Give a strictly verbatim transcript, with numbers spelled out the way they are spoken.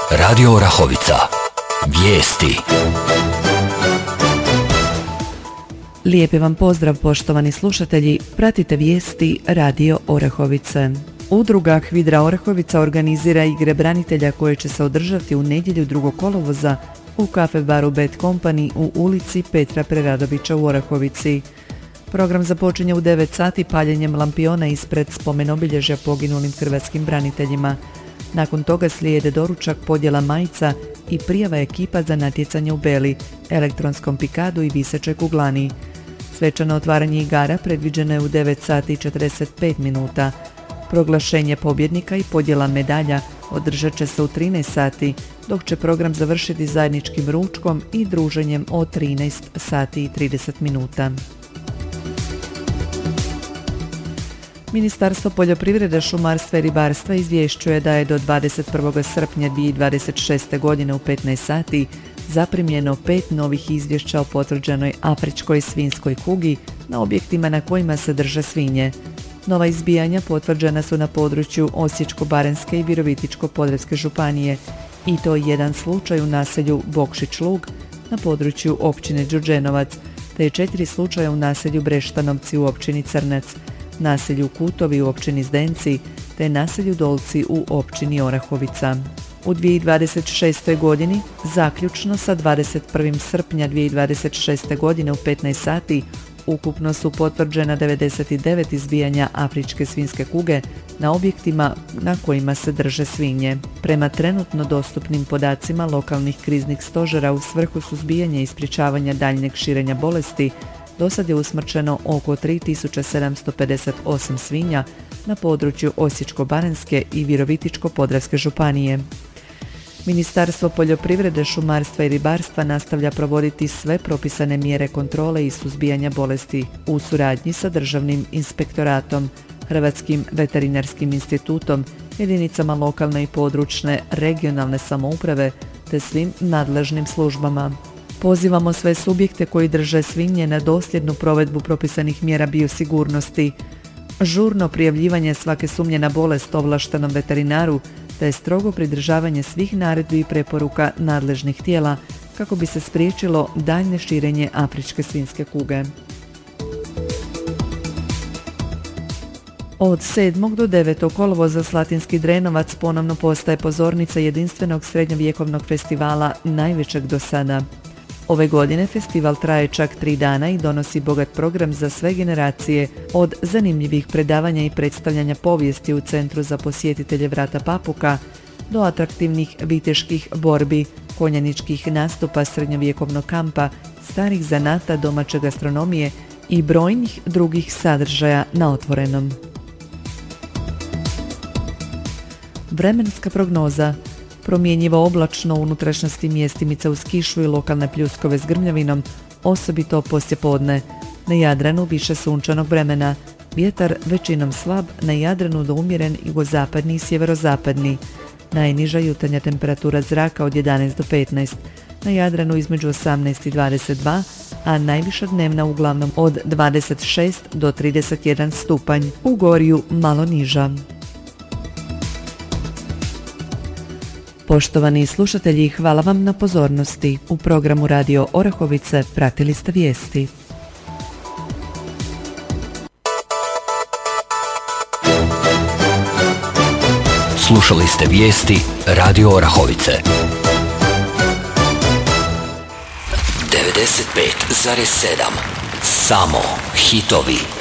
Radio Orahovica. Vijesti. Lijepi vam pozdrav, poštovani slušatelji. Pratite vijesti Radio Orahovice. Udruga Hvidra Orahovica organizira igre branitelja koje će se održati u nedjelju drugog kolovoza u kafe baru Bad Company u ulici Petra Preradovića u Orahovici. Program započinje u devet sati paljenjem lampiona ispred spomenobilježja poginulim hrvatskim braniteljima. Nakon toga slijede doručak, podjela majica i prijava ekipa za natjecanje u beli, elektronskom pikadu i visećoj kuglani. Svečano otvaranje igara predviđeno je u devet sati i četrdeset pet minuta. Proglašenje pobjednika i podjela medalja održat će se u trinaest sati, dok će program završiti zajedničkim ručkom i druženjem od trinaest sati i trideset minuta. Ministarstvo poljoprivrede, šumarstva i ribarstva izvješćuje da je do dvadeset prvog srpnja dvije tisuće dvadeset šeste. godine u petnaest sati zaprimljeno pet novih izvješća o potvrđenoj afričkoj svinjskoj kugi na objektima na kojima se drže svinje. Nova izbijanja potvrđena su na području Osječko-baranjske i Virovitičko-podravske županije, i to jedan slučaj u naselju Bokšić Lug na području općine Đurđenovac, te četiri slučaja u naselju Breštanovci u općini Crnac, naselju Kutovi u općini Zdenci, te naselju Dolci u općini Orahovica. U dvije tisuće dvadeset šestoj. godini, zaključno sa dvadeset prvog srpnja dvije tisuće dvadeset šeste. godine u petnaest sati, ukupno su potvrđena devedeset devet izbijanja afričke svinjske kuge na objektima na kojima se drže svinje. Prema trenutno dostupnim podacima lokalnih kriznih stožera u svrhu suzbijanja i sprječavanja daljnjeg širenja bolesti, do sad je usmrćeno oko tri tisuće sedamsto pedeset osam svinja na području Osječko-baranjske i Virovitičko-podravske županije. Ministarstvo poljoprivrede, šumarstva i ribarstva nastavlja provoditi sve propisane mjere kontrole i suzbijanja bolesti u suradnji sa Državnim inspektoratom, Hrvatskim veterinarskim institutom, jedinicama lokalne i područne regionalne samouprave te svim nadležnim službama. Pozivamo sve subjekte koji drže svinje na dosljednu provedbu propisanih mjera biosigurnosti, žurno prijavljivanje svake sumnje na bolest ovlaštenom veterinaru te strogo pridržavanje svih naredbi i preporuka nadležnih tijela kako bi se spriječilo daljnje širenje afričke svinjske kuge. Od sedmog do devetog kolovoza Slatinski Drenovac ponovno postaje pozornica jedinstvenog srednjovjekovnog festivala, najvećeg do sada. Ove godine festival traje čak tri dana i donosi bogat program za sve generacije, od zanimljivih predavanja i predstavljanja povijesti u Centru za posjetitelje Vrata Papuka do atraktivnih viteških borbi, konjaničkih nastupa, srednjovjekovnog kampa, starih zanata, domaće gastronomije i brojnih drugih sadržaja na otvorenom. Vremenska prognoza. Promjenjivo oblačno, u unutrašnjosti mjestimice uz kišu i lokalne pljuskove s grmljavinom, osobito poslijepodne. Na Jadranu više sunčanog vremena. Vjetar većinom slab, na Jadranu do umjeren jugozapadni i sjeverozapadni. Najniža jutarnja temperatura zraka od jedanaest do petnaest. Na Jadranu između osamnaest i dvadeset dva, a najviša dnevna uglavnom od dvadeset šest do trideset jedan stupanj. U Gorju malo niža. Poštovani slušatelji, hvala vam na pozornosti. U programu Radio Orahovice pratili ste vijesti. Slušali ste vijesti Radio Orahovice. devedeset pet zarez sedam. Samo hitovi.